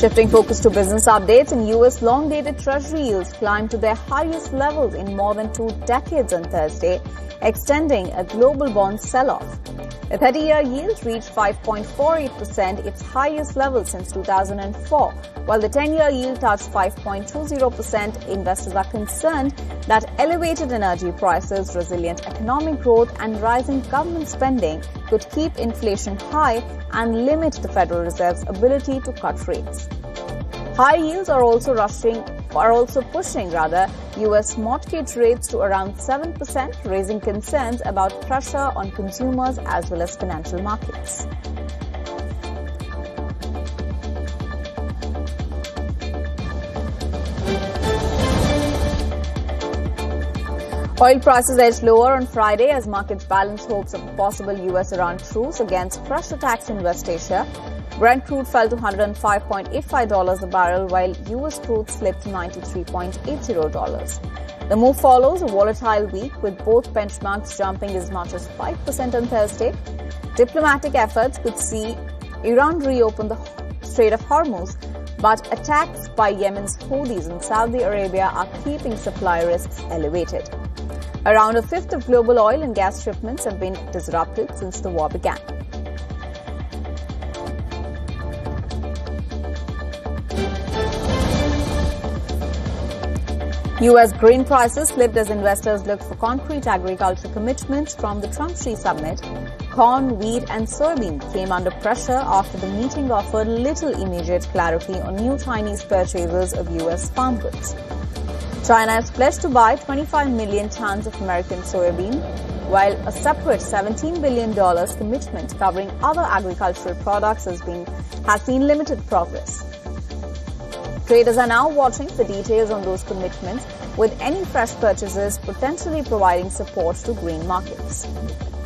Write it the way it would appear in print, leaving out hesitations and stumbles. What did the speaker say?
Shifting focus to business updates, in U.S. long-dated Treasury yields climbed to their highest levels in more than 2 decades on Thursday, extending a global bond sell-off. The 30-year yield reached 5.48%, its highest level since 2004, while the 10-year yield touched 5.20%. Investors are concerned that elevated energy prices, resilient economic growth and rising government spending could keep inflation high and limit the Federal Reserve's ability to cut rates. High yields are also pushing U.S. mortgage rates to around 7%, raising concerns about pressure on consumers as well as financial markets. Oil prices edged lower on Friday as markets balanced hopes of a possible U.S.-Iran truce against fresh attacks in West Asia. Brent crude fell to $105.85 a barrel, while U.S. crude slipped to $93.80. The move follows a volatile week, with both benchmarks jumping as much as 5% on Thursday. Diplomatic efforts could see Iran reopen the Strait of Hormuz, but attacks by Yemen's Houthis in Saudi Arabia are keeping supply risks elevated. Around a fifth of global oil and gas shipments have been disrupted since the war began. U.S. grain prices slipped as investors looked for concrete agriculture commitments from the Trump-Xi summit. Corn, wheat and soybean came under pressure after the meeting offered little immediate clarity on new Chinese purchases of U.S. farm goods. China has pledged to buy 25 million tons of American soybean, while a separate $17 billion commitment covering other agricultural products has seen limited progress. Traders are now watching for details on those commitments, with any fresh purchases potentially providing support to grain markets.